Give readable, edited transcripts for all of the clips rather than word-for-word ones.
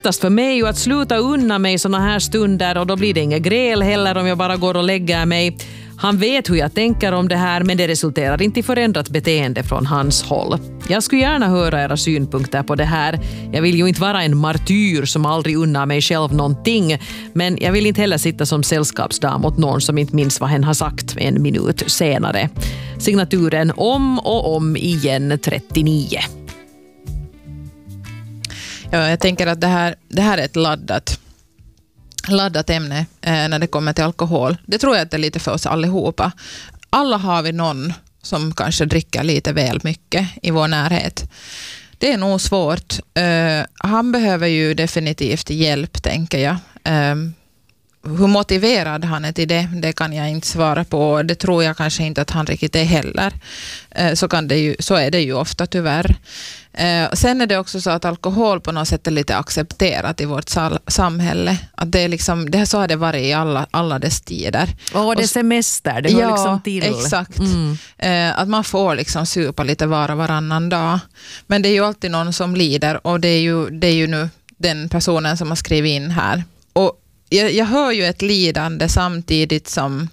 För mig är ju att sluta unna mig såna här stunder och då blir det inget gräl heller om jag bara går och lägger mig. Han vet hur jag tänker om det här men det resulterar inte i förändrat beteende från hans håll. Jag skulle gärna höra era synpunkter på det här. Jag vill ju inte vara en martyr som aldrig unnar mig själv någonting, men jag vill inte heller sitta som sällskapsdam åt någon som inte minns vad hen har sagt 1 minut senare. Signaturen om och om igen 39. Ja, jag tänker att det här är ett laddat ämne när det kommer till alkohol. Det tror jag att det är lite för oss allihopa. Alla har vi någon som kanske dricker lite väl mycket i vår närhet. Det är nog svårt. Han behöver ju definitivt hjälp, tänker jag. Hur motiverad han är till det kan jag inte svara på. Det tror jag kanske inte att han riktigt är heller. Så är det ju ofta tyvärr. Sen är det också så att alkohol på något sätt är lite accepterat i vårt samhälle. Att det är liksom, så har det varit i alla dess tider. Och det är semester, det hör liksom till. Exakt. Att man får liksom supa lite varannan dag. Men det är ju alltid någon som lider och det är ju nu den personen som har skrivit in här. Och jag hör ju ett lidande samtidigt som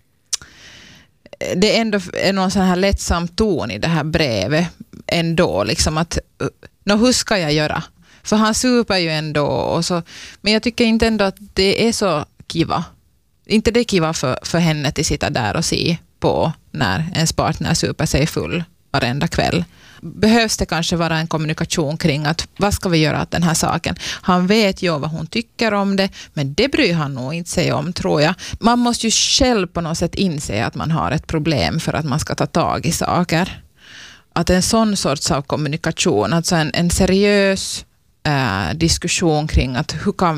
det ändå är någon sån här lättsam ton i det här brevet ändå, liksom att hur ska jag göra? För han super ju ändå och så, men jag tycker inte ändå att det är så kiva. Inte det kiva för henne att sitta där och se på när ens partner super sig full varenda kväll. Behövs det kanske vara en kommunikation kring att vad ska vi göra åt den här saken? Han vet ju vad hon tycker om det, men det bryr han nog inte sig om, tror jag. Man måste ju själv på något sätt inse att man har ett problem för att man ska ta tag i saker. Att en sån sorts av kommunikation, alltså en seriös diskussion kring att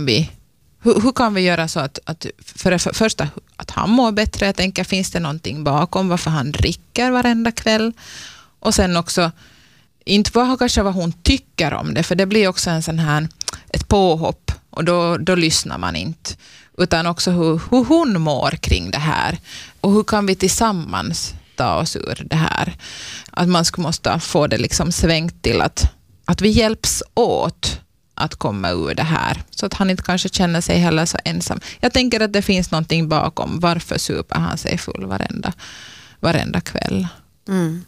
hur kan vi göra så att för det första att han mår bättre. Jag tänker, finns det någonting bakom varför han dricker varenda kväll? Och sen också, inte bara kanske vad hon tycker om det, för det blir också en sån här, ett påhopp och då lyssnar man inte. Utan också hur hon mår kring det här och hur kan vi tillsammans ta oss ur det här. Att man måste få det liksom svängt till att vi hjälps åt att komma ur det här. Så att han inte kanske känner sig heller så ensam. Jag tänker att det finns någonting bakom varför super han sig full varenda kväll. Mm.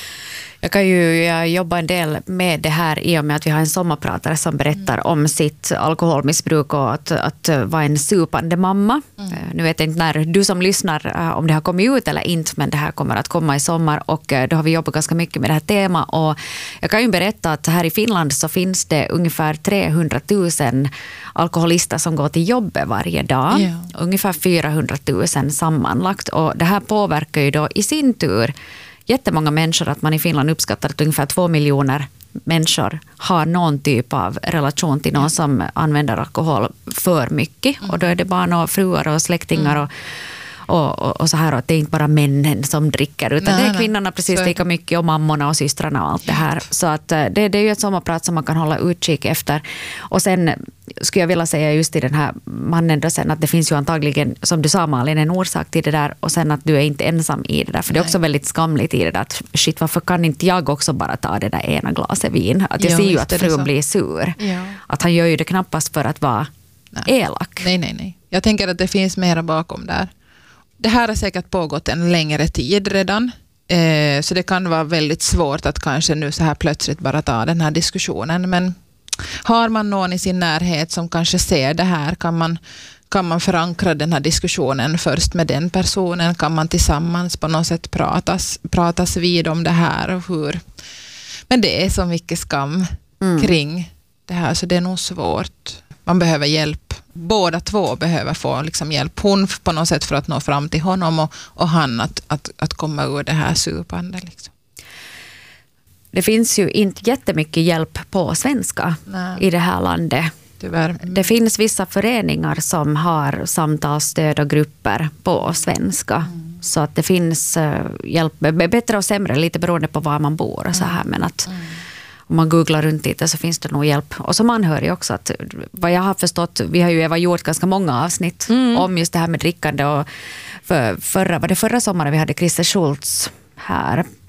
Jag jobbar en del med det här i och med att vi har en sommarpratare som berättar om sitt alkoholmissbruk och att vara en supande mamma. Nu vet jag inte när du som lyssnar om det har kommit ut eller inte, men det här kommer att komma i sommar och då har vi jobbat ganska mycket med det här temat. Och jag kan ju berätta att här i Finland så finns det ungefär 300 000 alkoholister som går till jobbet varje dag. Yeah. Ungefär 400 000 sammanlagt, och det här påverkar ju då i sin tur jättemånga människor. Att man i Finland uppskattar att ungefär 2 miljoner människor har någon typ av relation till någon som använder alkohol för mycket. Och då är det barn och fruar och släktingar och så här. Och det är inte bara männen som dricker, utan det är kvinnorna precis lika mycket, och mammorna och systrarna och allt det här. Så att det är ju ett sommarprat som man kan hålla utkik efter. Och sen skulle jag vilja säga just till den här mannen då sen att det finns ju antagligen, som du sa Malin, en orsak till det där, och sen att du är inte ensam i det där. För det är också väldigt skamligt i det där att shit, varför kan inte jag också bara ta det där ena glaset vin? Att jag ser ju att frun blir sur. Ja. Att han gör ju det knappast för att vara elak. Nej. Jag tänker att det finns mera bakom där. Det här har säkert pågått en längre tid redan. Så det kan vara väldigt svårt att kanske nu så här plötsligt bara ta den här diskussionen. Men har man någon i sin närhet som kanske ser det här, kan man förankra den här diskussionen först med den personen? Kan man tillsammans på något sätt pratas vid om det här? Och hur? Men det är så mycket skam kring det här, så det är nog svårt. Man behöver hjälp. Båda två behöver få liksom hjälp. Hon på något sätt för att nå fram till honom och han att komma ur det här supande. Liksom. Det finns ju inte jättemycket hjälp på svenska i det här landet. Tyvärr. Det finns vissa föreningar som har samtalsstöd och grupper på svenska. Så att det finns hjälp, bättre och sämre, lite beroende på var man bor och så här. Men att om man googlar runt lite så finns det nog hjälp. Och som anhörig också, att vad jag har förstått, vi har ju gjort ganska många avsnitt om just det här med drickande. Och förra sommaren vi hade Christer Schultz här.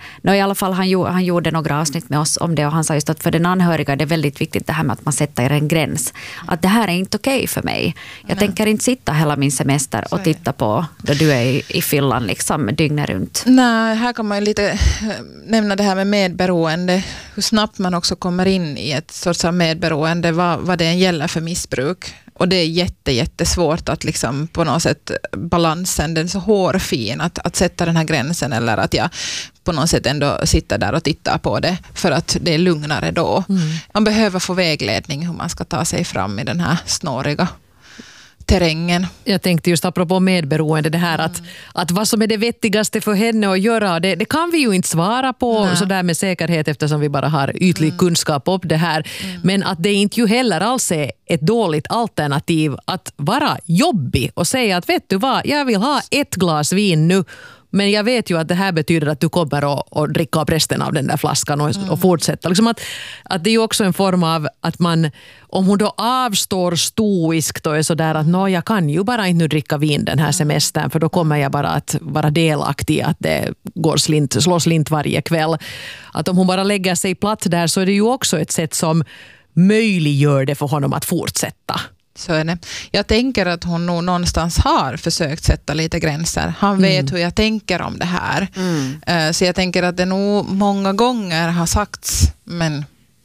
I alla fall han gjorde några avsnitt med oss om det, och han sa just att för den anhöriga är det väldigt viktigt det här med att man sätter en gräns. Att det här är inte okej för mig. Jag tänker inte sitta hela min semester och titta på då du är i fyllan liksom dygnet runt. Nej, här kan man ju lite nämna det här med medberoende. Hur snabbt man också kommer in i ett sorts av medberoende, vad det gäller för missbruk. Och det är jättesvårt att liksom på något sätt balansen, den är så hårfin att sätta den här gränsen, eller att jag på något sätt ändå sitter där och tittar på det för att det är lugnare då. Man behöver få vägledning hur man ska ta sig fram i den här snåriga terrängen. Jag tänkte just apropå medberoende det här att vad som är det vettigaste för henne att göra, det kan vi ju inte svara på så där med säkerhet eftersom vi bara har ytlig kunskap om det här. Men att det inte ju heller alls är ett dåligt alternativ att vara jobbig och säga att vet du vad, jag vill ha ett glas vin nu. Men jag vet ju att det här betyder att du kommer att dricka upp resten av den där flaskan och fortsätta. Liksom att det är ju också en form av att man, om hon då avstår stoiskt och är sådär att jag kan ju bara inte dricka vin den här semestern för då kommer jag bara att vara delaktig att det slår slint varje kväll. Att om hon bara lägger sig platt där så är det ju också ett sätt som möjliggör det för honom att fortsätta. Så är det. Jag tänker att hon nog någonstans har försökt sätta lite gränser. Han vet hur jag tänker om det här. Så jag tänker att det nog många gånger har sagts, men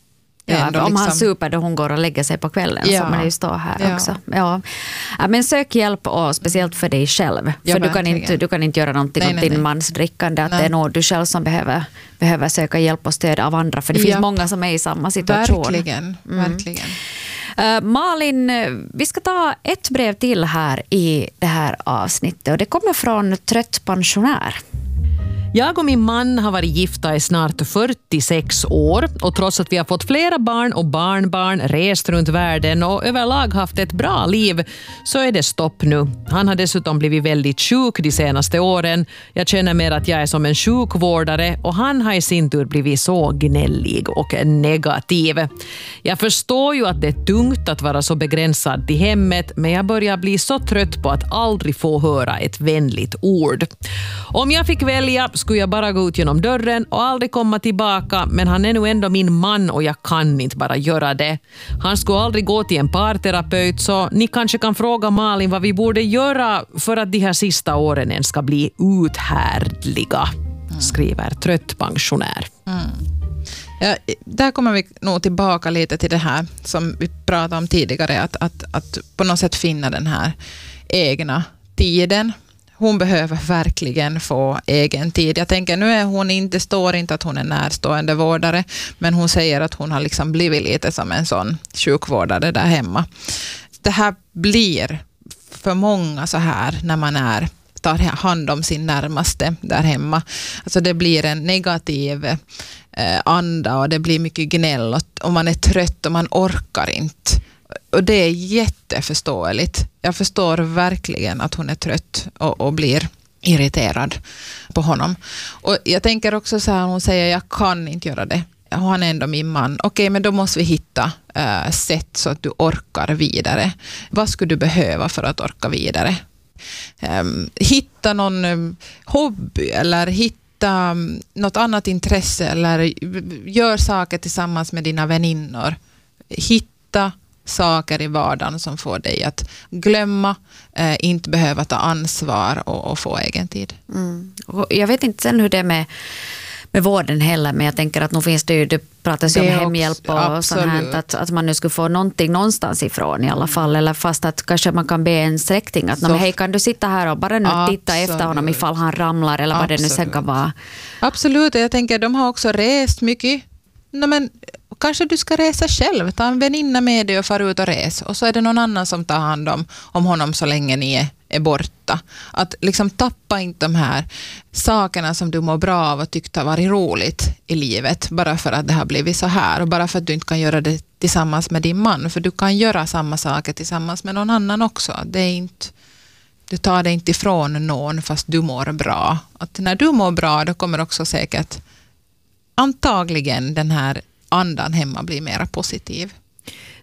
om han super då hon går och lägger sig på kvällen så man ju står här också. Ja. Men sök hjälp och speciellt för dig själv. För du kan inte göra någonting om din mans drickande. Att det är nog du själv som behöver söka hjälp och stöd av andra. För det finns många som är i samma situation. Verkligen. Malin, vi ska ta ett brev till här i det här avsnittet och det kommer från Trött pensionär. Jag och min man har varit gifta i snart 46 år och trots att vi har fått flera barn och barnbarn, rest runt världen och överlag haft ett bra liv så är det stopp nu. Han har dessutom blivit väldigt sjuk de senaste åren. Jag känner mer att jag är som en sjukvårdare och han har i sin tur blivit så gnällig och negativ. Jag förstår ju att det är tungt att vara så begränsad till hemmet men jag börjar bli så trött på att aldrig få höra ett vänligt ord. Om jag fick välja skulle jag bara gå ut genom dörren och aldrig komma tillbaka men han är nu ändå min man och jag kan inte bara göra det. Han skulle aldrig gå till en parterapeut så ni kanske kan fråga Malin vad vi borde göra för att de här sista åren än ska bli uthärdliga, skriver Trött pensionär. Ja, där kommer vi nog tillbaka lite till det här som vi pratade om tidigare att på något sätt finna den här egna tiden. Hon behöver verkligen få egen tid. Jag tänker nu står inte att hon är närstående vårdare men hon säger att hon har liksom blivit lite som en sån sjukvårdare där hemma. Det här blir för många så här när man tar hand om sin närmaste där hemma. Alltså det blir en negativ anda och det blir mycket gnäll och man är trött och man orkar inte. Och det är jätteförståeligt. Jag förstår verkligen att hon är trött och blir irriterad på honom. Och jag tänker också så här, hon säger jag kan inte göra det. Han är ändå min man. Okej, men då måste vi hitta sätt så att du orkar vidare. Vad skulle du behöva för att orka vidare? Hitta någon hobby eller hitta något annat intresse eller gör saker tillsammans med dina väninnor. Hitta saker i vardagen som får dig att glömma, inte behöva ta ansvar och få egen tid. Och jag vet inte sen hur det är med vården heller, men jag tänker att nu finns det ju, det pratas ju om hemhjälp och sånt här, att man nu skulle få någonting någonstans ifrån i alla fall, eller fast att kanske man kan be en släkting att hej, kan du sitta här och bara nu titta efter honom ifall han ramlar eller vad det nu sen kan vara. Absolut, jag tänker de har också rest mycket. Men kanske du ska resa själv, ta en väninna med dig och fara ut och resa och så är det någon annan som tar hand om honom så länge ni är borta. Att liksom tappa inte de här sakerna som du mår bra av och tyckte har varit roligt i livet bara för att det har blivit så här och bara för att du inte kan göra det tillsammans med din man, för du kan göra samma saker tillsammans med någon annan också. Det är inte, du tar det inte ifrån någon fast du mår bra. Att när du mår bra då kommer också säkert antagligen den här andan hemma blir mer positiv.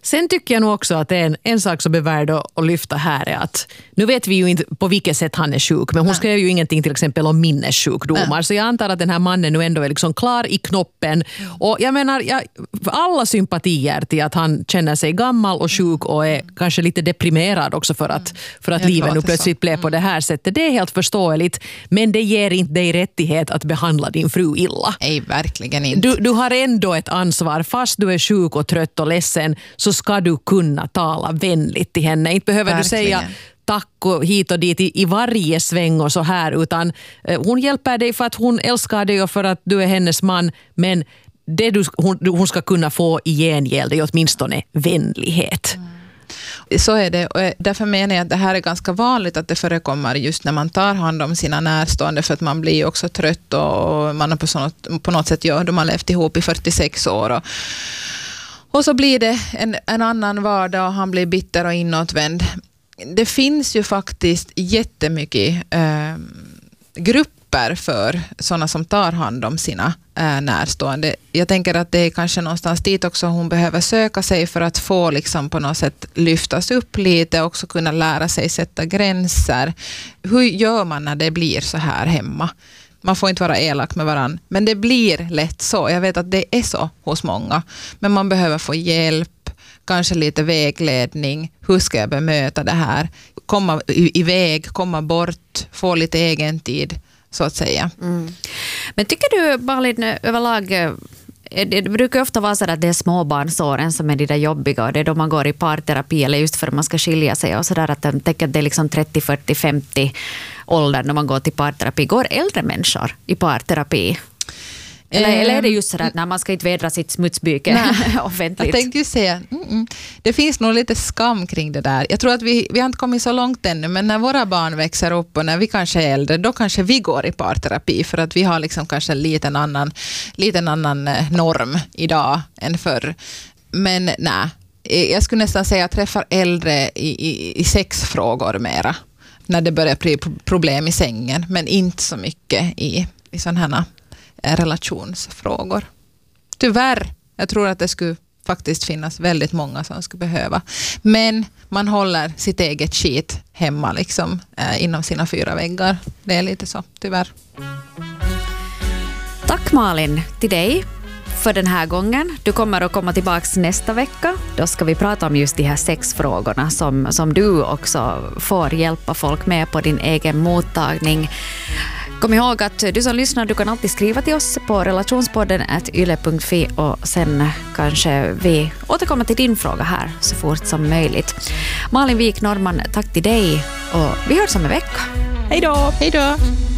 Sen tycker jag nog också att en sak som är värd att lyfta här är att nu vet vi ju inte på vilket sätt han är sjuk, men hon skrev ju ingenting till exempel om minnessjukdomar, så jag antar att den här mannen nu ändå är liksom klar i knoppen. Och jag menar, alla sympatier till att han känner sig gammal och sjuk och är kanske lite deprimerad också för att livet nu plötsligt blev på det här sättet. Det är helt förståeligt, men det ger inte dig rättighet att behandla din fru illa. Nej, verkligen inte. Du har ändå ett ansvar, fast du är sjuk och trött och ledsen, så ska du kunna tala vänligt till henne. Inte behöver du säga tack och hit och dit i varje sväng och så här, utan hon hjälper dig för att hon älskar dig och för att du är hennes man, men det hon ska kunna få i gengäld är åtminstone vänlighet. Så är det, och därför menar jag att det här är ganska vanligt att det förekommer just när man tar hand om sina närstående, för att man blir också trött och man har på något sätt de har levt ihop i 46 år och så blir det en annan vardag och han blir bitter och inåtvänd. Det finns ju faktiskt jättemycket grupper för sådana som tar hand om sina närstående. Jag tänker att det är kanske någonstans dit också hon behöver söka sig för att få liksom på något sätt lyftas upp lite och också kunna lära sig sätta gränser. Hur gör man när det blir så här hemma? Man får inte vara elak med varandra, men det blir lätt så. Jag vet att det är så hos många, men man behöver få hjälp, kanske lite vägledning. Hur ska jag bemöta det här? Komma iväg, komma bort, få lite egen tid, så att säga. Men tycker du, Malin, överlag, det brukar ofta vara så att det är småbarnsåren som är de där jobbiga, och det är då man går i parterapi eller just för att man ska skilja sig och sådär, att de tänker att det är liksom 30, 40, 50 åldern när man går till parterapi. Går äldre människor i parterapi? Eller är det just sådär att när man ska inte vädra sitt smutsbyke offentligt? Jag tänkte ju säga, det finns nog lite skam kring det där. Jag tror att vi har inte kommit så långt ännu, men när våra barn växer upp och när vi kanske är äldre, då kanske vi går i parterapi för att vi har liksom kanske en liten annan norm idag än förr. Men nej, jag skulle nästan säga att jag träffar äldre i sexfrågor mera, när det börjar bli problem i sängen, men inte så mycket i sådana här relationsfrågor. Tyvärr, jag tror att det skulle faktiskt finnas väldigt många som skulle behöva. Men man håller sitt eget skit hemma liksom, inom sina 4 väggar. Det är lite så, tyvärr. Tack Malin till dig för den här gången. Du kommer att komma tillbaka nästa vecka. Då ska vi prata om just de här sexfrågorna som du också får hjälpa folk med på din egen mottagning. Kom ihåg att du som lyssnar, du kan alltid skriva till oss på relationspodden@yle.fi och sen kanske vi återkommer till din fråga här så fort som möjligt. Malin Wik Norman, tack till dig och vi hörs om en vecka. Hej då! Hej då!